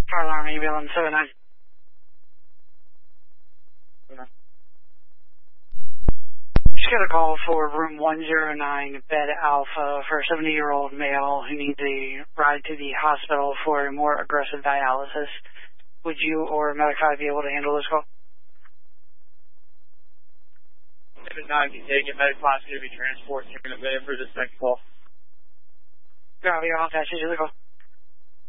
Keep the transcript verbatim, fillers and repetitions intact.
Fire alarm, A B eleven seven nine. Just got a call for room one oh nine, bed alpha, for a seventy-year-old male who needs a ride to the hospital for a more aggressive dialysis. Would you or Medicaid be able to handle this call? If it's not, you can take it. Mediclass is going to be transported here in a bit for this next call. Copy, I'll pass you to the call.